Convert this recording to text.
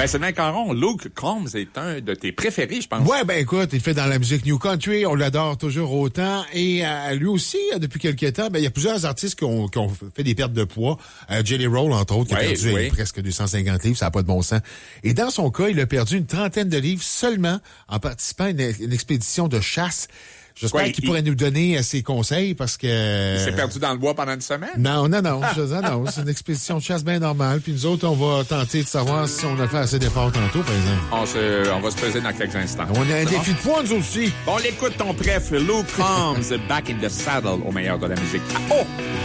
Ben, Sylvain Caron, Luke Combs est un de tes préférés, je pense. Ouais, ben écoute, il fait dans la musique New Country, on l'adore toujours autant. Et lui aussi, depuis quelques temps, ben il y a plusieurs artistes qui ont fait des pertes de poids. Jelly Roll, entre autres, qui a perdu presque 250 livres, ça n'a pas de bon sens. Et dans son cas, il a perdu une trentaine de livres seulement en participant à une expédition de chasse. J'espère qu'il pourrait nous donner ses conseils parce que... Il s'est perdu dans le bois pendant une semaine? Non. C'est une expédition de chasse bien normale. Puis nous autres, on va tenter de savoir si on a fait assez d'efforts tantôt, par exemple. On va se peser dans quelques instants. On a un défi de poids, nous aussi. On l'écoute, ton préf, Luke Combs, Back in the Saddle, au meilleur de la musique. Oh!